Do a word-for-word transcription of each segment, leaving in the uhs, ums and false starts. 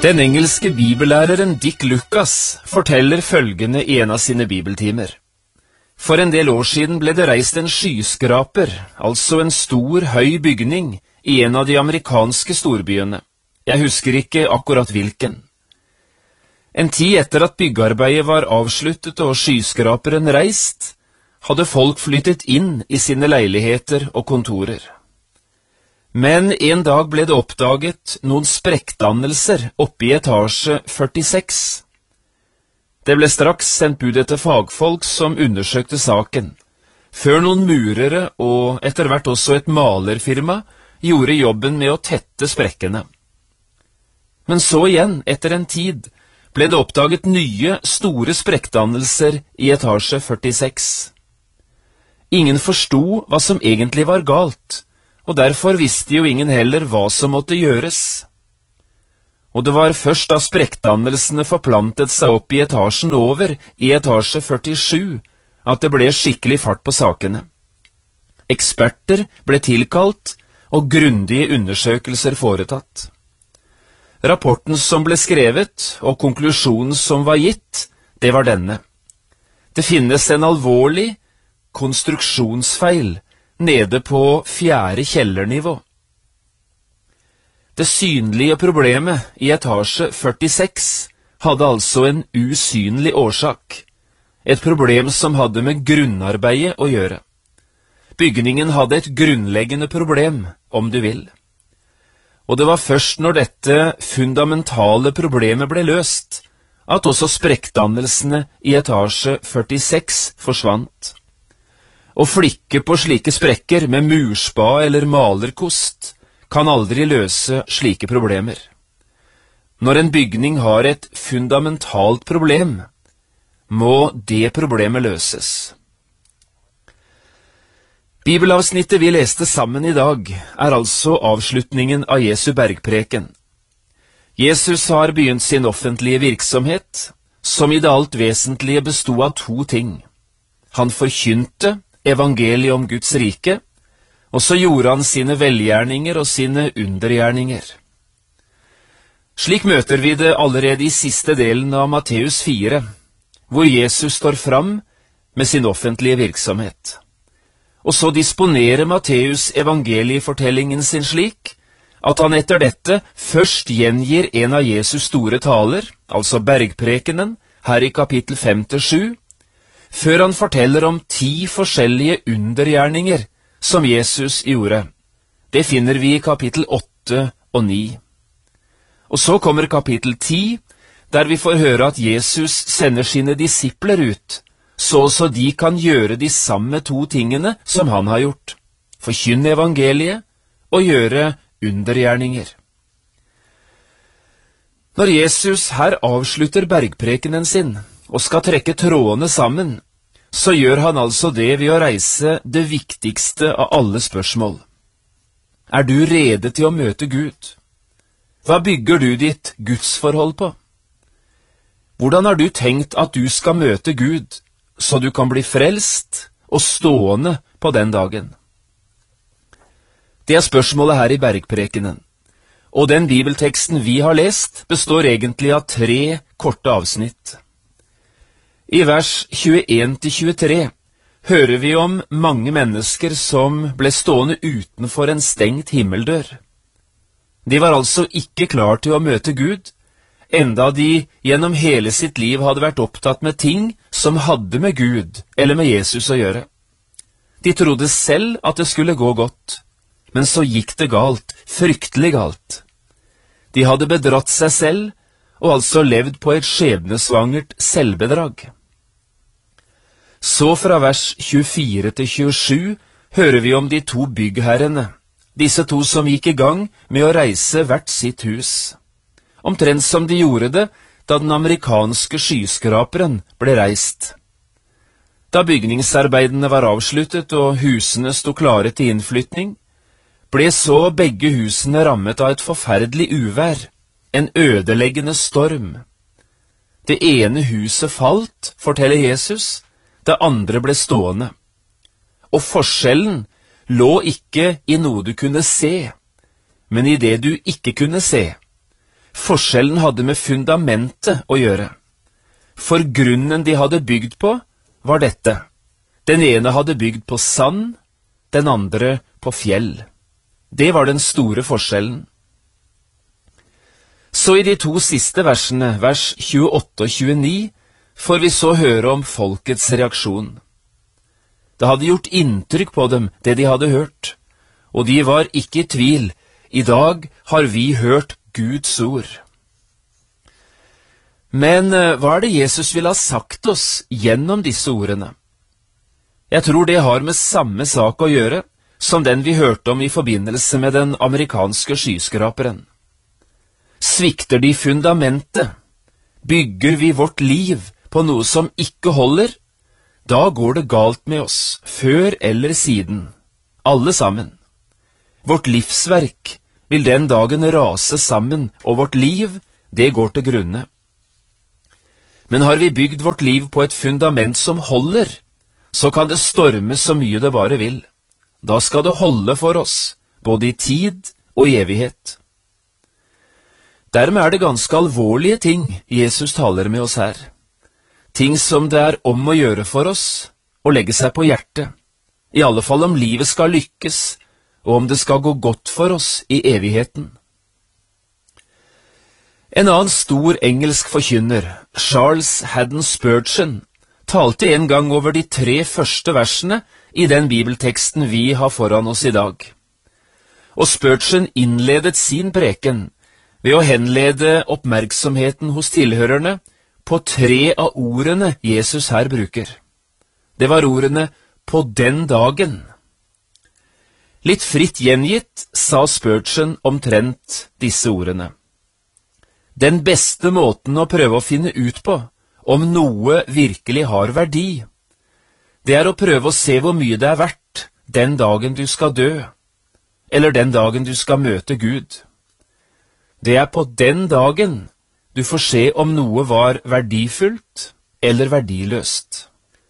Den engelske bibellæreren Dick Lucas forteller følgende i en av sine bibeltimer. For en del år siden ble det reist en skyskraper, altså en stor, høy bygning, i en av de amerikanske storbyene. Jeg husker ikke akkurat hvilken. En tid etter at byggearbeidet var avsluttet og skyskraperen reist, hadde folk flyttet inn i sine leiligheter og kontorer. Men en dag ble det oppdaget noen sprekkdannelser oppe i etasje førtiseks. Det ble straks sendt bud etter fagfolk som undersøkte saken, før noen murere og etter hvert også et malerfirma gjorde jobben med å tette sprekkene. Men så igjen, etter en tid, ble det oppdaget nye, store sprekkdannelser i etasje førtiseks. Ingen forsto hva som egentlig var galt, og derfor visste jo ingen heller hva som måtte gjøres. Og det var først da sprekkdannelsene forplantet seg opp i etasjen over, i etasje førtisju, at det ble skikkelig fart på sakene. Eksperter ble tilkalt, og grundige undersøkelser foretatt. Rapporten som ble skrevet, og konklusjonen som var gitt, det var denne. Det finnes en alvorlig konstruksjonsfeil nede på fjerde kjellernivå. Det synlige problemet i etasje førtiseks hadde altså en usynlig årsak, et problem som hadde med grunnarbeidet å gjøre. Bygningen hadde et grunnleggende problem, om du vil. Og det var først når dette fundamentale problemet ble løst, at også sprekkdannelsene i etasje førtiseks forsvant. Å flikke på slike sprekker med murspa eller malerkost kan aldri løse slike problemer. Når en bygning har et fundamentalt problem, må det problemet løses. Bibelavsnittet vi leste sammen i dag er altså avslutningen av Jesu bergpreken. Jesus har begynt sin offentlige virksomhet, som i det alt vesentlige bestod av to ting. Han forkynte evangeliet om Guds rike, og så gjorde han sine velgjerninger og sine undergjerninger. Slik møter vi det allerede i siste delen av Matteus fire, hvor Jesus står fram med sin offentlige virksomhet. Og så disponerer Matteus evangeliefortellingen sin slik, at han etter dette først gjengir en av Jesus store taler, altså bergprekenen, her i kapittel fem til sju, før han forteller om ti forskjellige undergjerninger som Jesus gjorde. Det finner vi i kapittel åtte og ni. Og så kommer kapittel ti, der vi får høre at Jesus sender sine disipler ut, så også de kan gjøre de samme to tingene som han har gjort, forkynne evangeliet og gjøre undergjerninger. Når Jesus her avslutter bergprekenen sin og skal trekke trådene sammen, så gjør han altså det ved å reise det viktigste av alle spørsmål. Er du rede til å møte Gud? Hva bygger du ditt gudsforhold på? Hvordan har du tenkt at du skal møte Gud, så du kan bli frelst og stående på den dagen? Det er spørsmålet her i bergprekenen, og den bibelteksten vi har lest består egentlig av tre korte avsnitt. I vers tjueen til tjuetre hører vi om mange mennesker som ble stående utenfor en stengt himmeldør. De var altså ikke klar til å møte Gud, enda de gjennom hele sitt liv hadde vært opptatt med ting som hadde med Gud eller med Jesus å gjøre. De trodde selv at det skulle gå godt, men så gikk det galt, fryktelig galt. De hadde bedratt seg selv, og altså levd på et skjebnesvangert selvbedrag. Så fra vers tjuefire til tjuesju hører vi om de to byggherrene, disse to som gikk i gang med å reise hvert sitt hus. Omtrent som de gjorde det da den amerikanske skyskraperen ble reist. Da bygningsarbeidene var avsluttet og husene sto klare til innflytning, ble så begge husene rammet av et forferdelig uvær, en ødeleggende storm. Det ene huset falt, forteller Jesus, det andre ble stående. Og forskjellen lå ikke i noe du kunne se, men i det du ikke kunne se. Forskjellen hadde med fundamentet å gjøre. For grunnen de hadde bygd på, var dette. Den ene hadde bygd på sand, den andre på fjell. Det var den store forskjellen. Så i de to siste versene, vers tjueåtte og tjueni, får vi så høre om folkets reaksjon. Det hadde gjort inntrykk på dem, det de hadde hørt, og de var ikke i tvil. I dag har vi hørt Guds ord. Men hva er det Jesus ville ha sagt oss gjennom disse ordene? Jeg tror det har med samme sak å gjøre som den vi hørte om i forbindelse med den amerikanske skyskraperen. Svikter de fundamentet? Bygger vi vårt liv på noe som ikke holder? Da går det galt med oss, før eller siden, alle sammen. Vårt livsverk vil den dagen rase sammen, og vårt liv, det går til grunne. Men har vi bygd vårt liv på et fundament som holder, så kan det storme så mye det bare vil. Da skal det holde for oss, både i tid og i evighet. Dermed er det ganske alvorlige ting Jesus taler med oss her. Ting som det er om å gjøre for oss å legge seg på hjertet, i alle fall om livet skal lykkes, og om det skal gå godt for oss i evigheten. En annen stor engelsk forkynner, Charles Haddon Spurgeon, talte en gang over de tre første versene i den bibelteksten vi har foran oss i dag. Og Spurgeon innledet sin preken ved å henlede oppmerksomheten hos tilhørerne på tre av ordene Jesus her bruker. Det var ordene «på den dagen». Litt fritt gjengitt sa Spurgeon omtrent disse ordene. Den beste måten å prøve å finne ut på om noe virkelig har verdi, det er å prøve å se hvor mye det er verdt den dagen du skal dø, eller den dagen du skal møte Gud. Det er på den dagen du får se om noe var verdifullt eller verdiløst.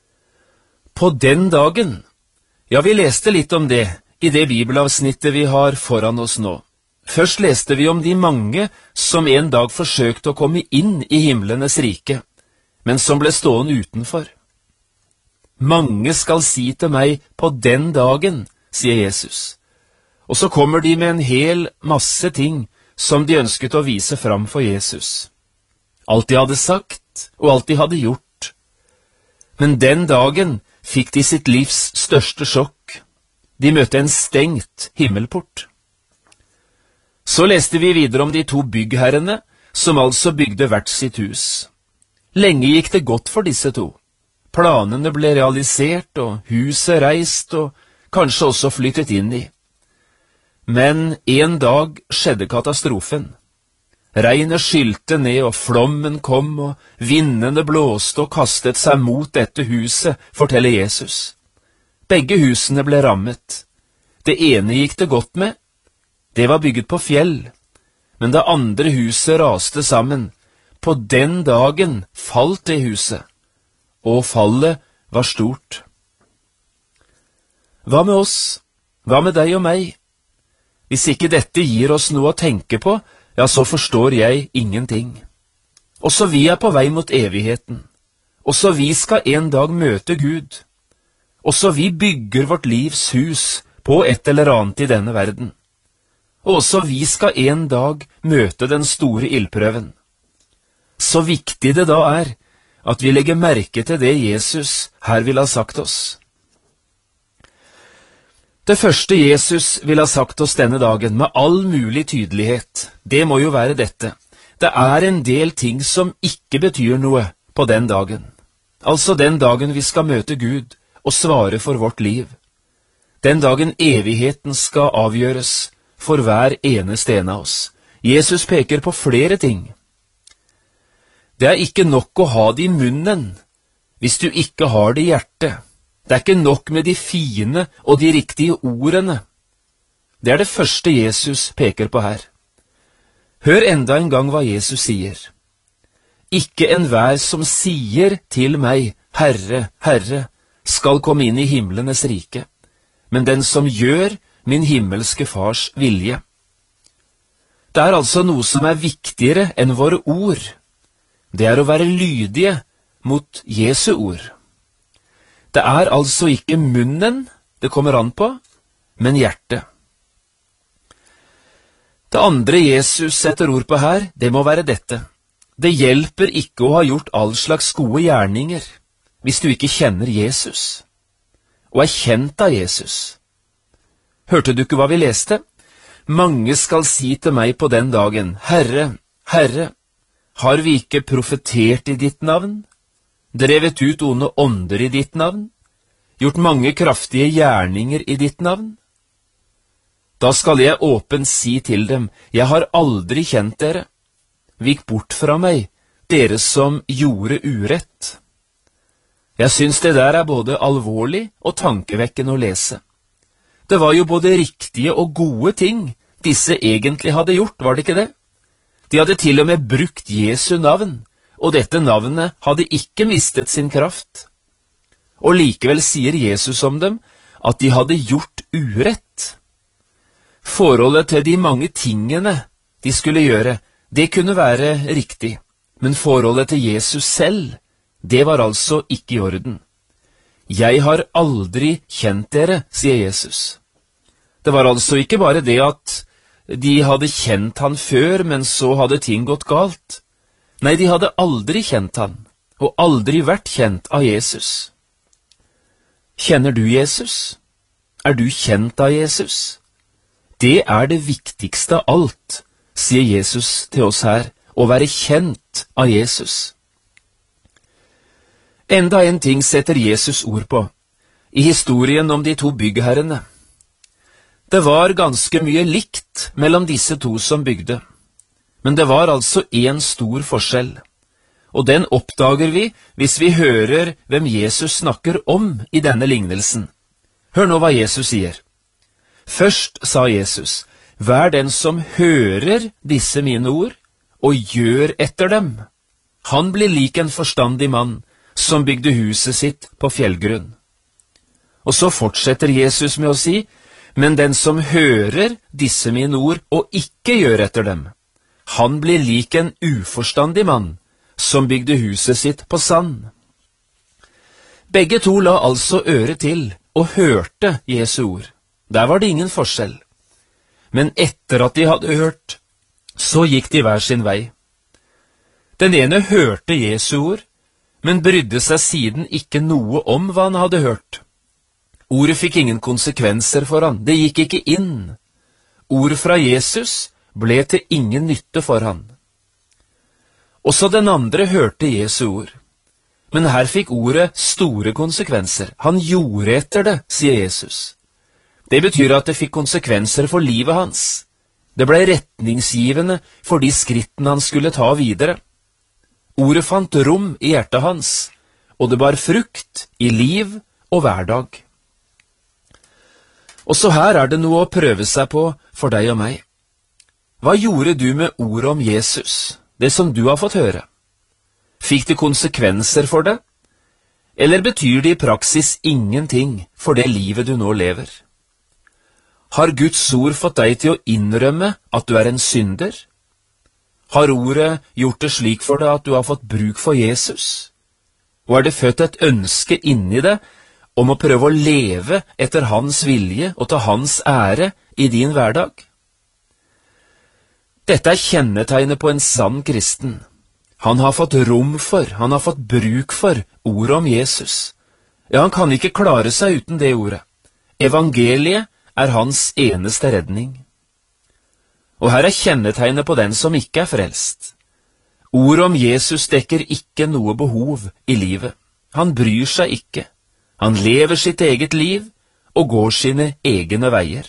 På den dagen, ja, vi leste litt om det i det bibelavsnittet vi har foran oss nå. Først leste vi om de mange som en dag forsøkte å komme inn i himlenes rike, men som ble stående utenfor. Mange skal si til meg på den dagen, sier Jesus. Og så kommer de med en hel masse ting som de ønsket å vise fram for Jesus. Alt de hadde sagt, og alt de hadde gjort. Men den dagen fikk de sitt livs største sjokk. De møtte en stengt himmelport. Så leste vi videre om de to byggherrene, som altså bygde hvert sitt hus. Lenge gikk det godt for disse to. Planene ble realisert, og huset reist, og kanskje også flyttet inn i. Men en dag skjedde katastrofen. Regnet skylte ned, og flommen kom, og vindene blåste og kastet seg mot dette huset, forteller Jesus. Begge husene ble rammet. Det ene gikk det godt med. Det var bygget på fjell. Men det andre huset raste sammen. På den dagen falt det huset, og fallet var stort. Hva med oss? Hva med deg og meg? Hvis ikke dette gir oss noe å tenke på, ja, så forstår jeg ingenting. Også vi er på vei mot evigheten. Også vi skal en dag møte Gud. Også vi bygger vårt livs hus på et eller annet i denne verden. Og også vi skal en dag møte den store ildprøven. Så viktig det da er at vi legger merke til det Jesus her vil ha sagt oss. Det første Jesus vil ha sagt oss denne dagen med all mulig tydelighet, det må jo være dette. Det er en del ting som ikke betyr noe på den dagen. Altså den dagen vi skal møte Gud og svare for vårt liv. Den dagen evigheten skal avgjøres for hver eneste en av oss. Jesus peker på flere ting. Det er ikke nok å ha det i munnen hvis du ikke har det i hjertet. Det er ikke nok med de fine og de riktige ordene. Det er det første Jesus peker på her. Hør enda en gang hva Jesus sier. Ikke enhver som sier til meg, Herre, Herre, skal komme inn i himlenes rike, men den som gjør min himmelske fars vilje. Det er altså noe som er viktigere enn våre ord. Det er å være lydige mot Jesu ord. Det er altså ikke munnen det kommer an på, men hjertet. Det andre Jesus setter ord på her, det må være dette. Det hjelper ikke å ha gjort all slags gode gjerninger hvis du ikke kjenner Jesus, og er kjent av Jesus. Hørte du ikke hva vi leste? Mange skal si til meg på den dagen, Herre, Herre, har vi ikke profetert i ditt navn, drevet ut onde ånder i ditt navn, gjort mange kraftige gjerninger i ditt navn? Da skal jeg åpent si til dem, jeg har aldri kjent dere. Vik bort fra meg, dere som gjorde urett. Jeg syns det der er både alvorlig og tankevekkende å lese. Det var jo både riktige og gode ting disse egentlig hadde gjort, var det ikke det? De hadde til og med brukt Jesu navn, og dette navnet hadde ikke mistet sin kraft. Og likevel sier Jesus om dem at de hadde gjort urett. Forholdet til de mange tingene de skulle gjøre, det kunne være riktig, men forholdet til Jesus selv, det var altså ikke i orden. Jeg har aldri kjent dere, sier Jesus. Det var altså ikke bare det at de hadde kjent han før, men så hadde ting gått galt. Nei, de hadde aldri kjent han, og aldri vært kjent av Jesus. Kjenner du Jesus? Er du kjent av Jesus? Det er det viktigste av alt, sier Jesus til oss her, å være kjent av Jesus. Enda en ting setter Jesus ord på, i historien om de to byggherrene. Det var ganske mye likt mellom disse to som bygde, men det var altså en stor forskjell, og den oppdager vi hvis vi hører hvem Jesus snakker om i denne lignelsen. Hør nå hva Jesus sier. Først sa Jesus, vær den som hører disse mine ord, og gjør etter dem. Han blir lik en forstandig mann, som bygde huset sitt på fjellgrunn. Og så fortsetter Jesus med å si, men den som hører disse mine ord, og ikke gjør etter dem, han blir lik en uforstandig mann, som bygde huset sitt på sand. Begge to la altså øre til, og hørte Jesu ord. Der var det ingen forskjell. Men etter at de hadde hørt, så gikk de hver sin vei. Den ene hørte Jesu ord, men brydde seg siden ikke noe om hva han hadde hørt. Ordet fikk ingen konsekvenser for han, det gikk ikke inn. Ord fra Jesus ble til ingen nytte for han. Også den andre hørte Jesu ord. Men her fikk ordet store konsekvenser. Han gjorde etter det, sier Jesus. Det betyr at det fikk konsekvenser for livet hans. Det ble retningsgivende for de skrittene han skulle ta videre. Ordet fant rom i hjertet hans, og det bar frukt i liv og hverdag. Også her er det noe å prøve seg på for deg og meg. Hva gjorde du med ordet om Jesus, det som du har fått høre? Fikk det konsekvenser for det? Eller betyr det i praksis ingenting for det livet du nå lever? Har Guds ord fått deg til å innrømme at du er en synder? Har ordet gjort det slik for deg at du har fått bruk for Jesus? Og er det født et ønske inni deg om å prøve å leve etter hans vilje og ta hans ære i din hverdag? Dette er kjennetegnet på en sann kristen. Han har fått rom for, han har fått bruk for ordet om Jesus. Ja, han kan ikke klare seg uten det ordet. Evangeliet er hans eneste redning. Og her er kjennetegnet på den som ikke er frelst. Ordet om Jesus dekker ikke noe behov i livet. Han bryr seg ikke. Han lever sitt eget liv og går sine egne veier.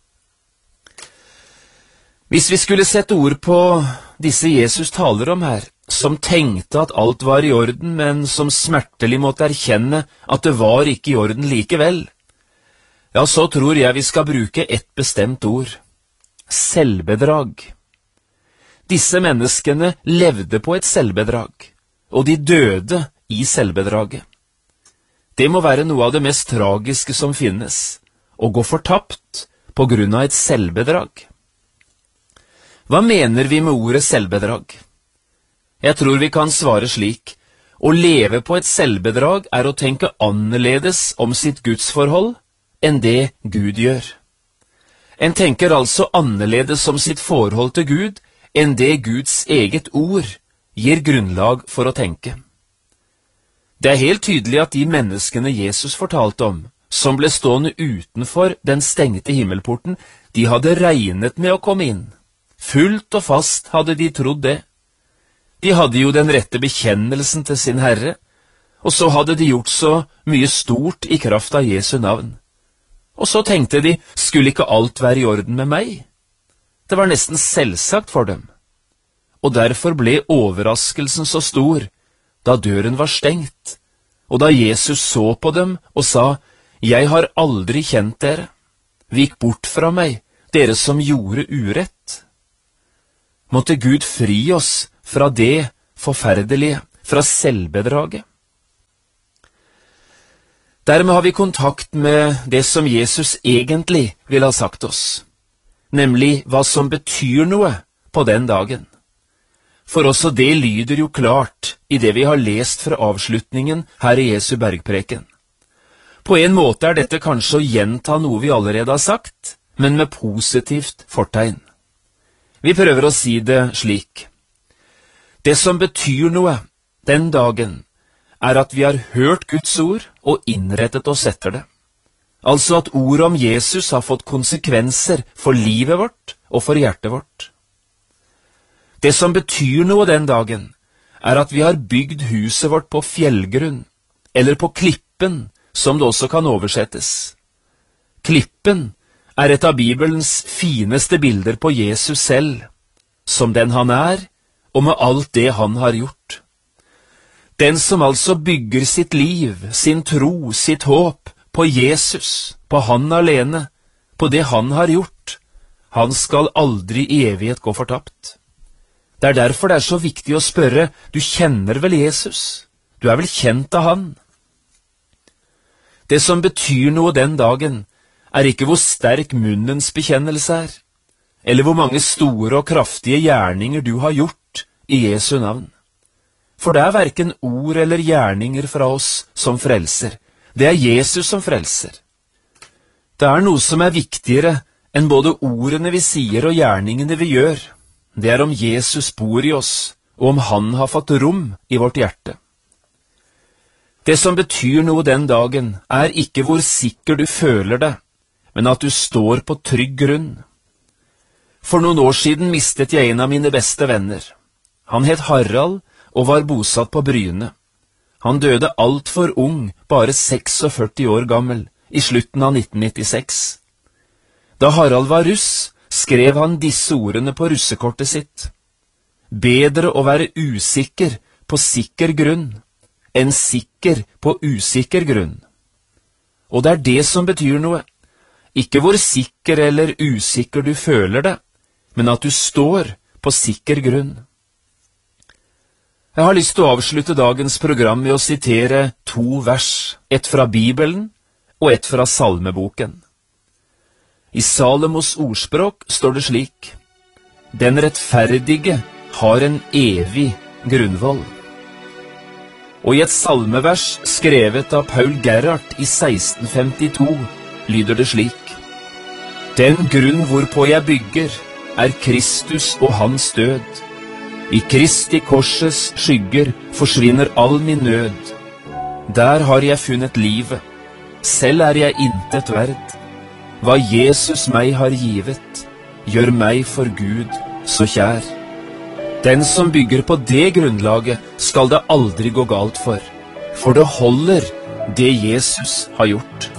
Hvis vi skulle sette ord på disse Jesus taler om her, som tenkte at alt var i orden, men som smertelig måtte erkjenne at det var ikke i orden likevel, ja, så tror jeg vi skal bruke et bestemt ord. Selvbedrag. Disse menneskene levde på et selvbedrag, og de døde i selvbedraget. Det må være noe av det mest tragiske som finnes, å gå fortapt på grunn av et selvbedrag. Hva mener vi med ordet selvbedrag? Jeg tror vi kan svare slik: å leve på et selvbedrag er å tenke annerledes om sitt gudsforhold enn det Gud gjør. En tenker altså annerledes om sitt forhold til Gud enn det Guds eget ord gir grunnlag for å tenke. Det er helt tydelig at de menneskene Jesus fortalte om, som ble stående utenfor den stengte himmelporten, de hadde regnet med å komme inn. Fullt og fast hadde de trodd det. De hadde jo den rette bekjennelsen til sin Herre, og så hadde de gjort så mye stort i kraft av Jesu navn. Og så tenkte de, skulle ikke alt være i orden med meg? Det var nesten selvsagt for dem. Og derfor ble overraskelsen så stor, da døren var stengt, og da Jesus så på dem og sa, «Jeg har aldri kjent dere. Vik bort fra meg, dere som gjorde urett.» Måtte Gud fri oss fra det forferdelige, fra selvbedraget. Dermed har vi kontakt med det som Jesus egentlig vil ha sagt oss, nemlig hva som betyr noe på den dagen. For også det lyder jo klart i det vi har lest fra avslutningen her i Jesu bergpreken. På en måte er dette kanskje å gjenta noe vi allerede har sagt, men med positivt fortegn. Vi prøver å si det slik: det som betyr noe den dagen, er at vi har hørt Guds ord og innrettet oss etter det. Altså at ordet om Jesus har fått konsekvenser for livet vårt og for hjertet vårt. Det som betyr noe den dagen, er at vi har bygd huset vårt på fjellgrunn, eller på klippen, som det også kan oversettes. Klippen er et av Bibelens fineste bilder på Jesus selv, som den han er, og med alt det han har gjort. Den som altså bygger sitt liv, sin tro, sitt håp på Jesus, på han alene, på det han har gjort, han skal aldri i evighet gå fortapt. Det er derfor det er så viktig å spørre, du kjenner vel Jesus? Du er vel kjent av han? Det som betyr noe den dagen, er ikke hvor sterk munnens bekjennelse er, eller hvor mange store og kraftige gjerninger du har gjort i Jesu navn. For det er hverken ord eller gjerninger fra oss som frelser. Det er Jesus som frelser. Det er noe som er viktigere enn både ordene vi sier og gjerningene vi gjør. Det er om Jesus bor i oss, og om han har fått rom i vårt hjerte. Det som betyr noe den dagen, er ikke hvor sikker du føler det, men at du står på trygg grunn. For noen år siden mistet jeg en av mine beste venner. Han het Harald og var bosatt på Bryne. Han døde alt for ung, bare seksogførti år gammel, i slutten av nitten nittiseks. Da Harald var russ, skrev han disse ordene på russekortet sitt: «Bedre å være usikker på sikker grunn, enn sikker på usikker grunn.» Og det er det som betyr noe. Ikke hvor sikker eller usikker du føler det, men at du står på sikker grunn. Jeg har lyst til å avslutte dagens program med å sitere to vers, ett fra Bibelen og ett fra Salmeboken. I Salomos ordspråk står det slik: «Den rettferdige har en evig grunnvoll.» Og i et salmevers skrevet av Paul Gerhardt i seksten femtito lyder det slik: «Den grunn hvorpå jeg bygger, er Kristus og hans død. I Kristi korsets skygger forsvinner all min nød. Der har jeg funnet livet, selv er jeg intet verd. Hva Jesus meg har givet, gjør meg for Gud så kjær.» Den som bygger på det grunnlaget, skal det aldri gå galt for, for det holder det Jesus har gjort.